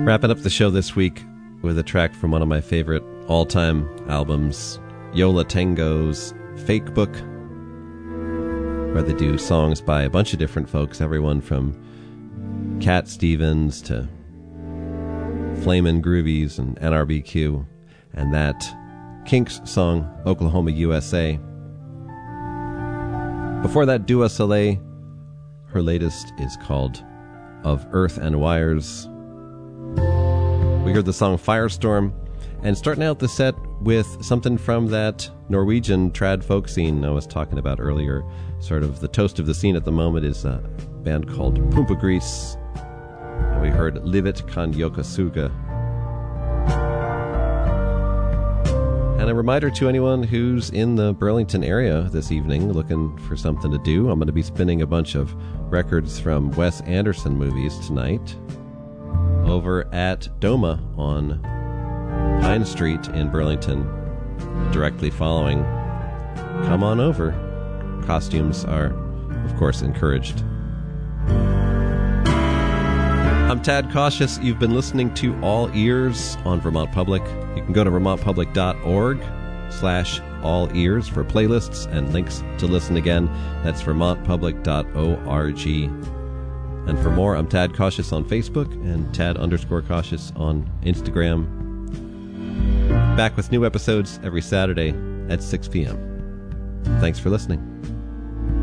Wrapping up the show this week with a track from one of my favorite all-time albums, Yo La Tengo's Fake Book, where they do songs by a bunch of different folks, everyone from Cat Stevens to Flamin' Groovies and NRBQ, and that Kinks song, Oklahoma, USA. Before that, Dua Soleil, her latest is called Of Earth and Wires. We heard the song Firestorm, and starting out the set with something from that Norwegian trad folk scene I was talking about earlier. Sort of the toast of the scene at the moment is a band called Pumpagris, and we heard Livet kan Yokasuga. And a reminder to anyone who's in the Burlington area this evening looking for something to do, I'm going to be spinning a bunch of records from Wes Anderson movies tonight over at Doma on Pine Street in Burlington, directly following. Come on over. Costumes are, of course, encouraged. I'm Tad Cautious. You've been listening to All Ears on Vermont Public. You can go to vermontpublic.org/all ears for playlists and links to listen again. That's vermontpublic.org. And for more, I'm Tad Cautious on Facebook and Tad_Cautious on Instagram. Back with new episodes every Saturday at 6 p.m. Thanks for listening.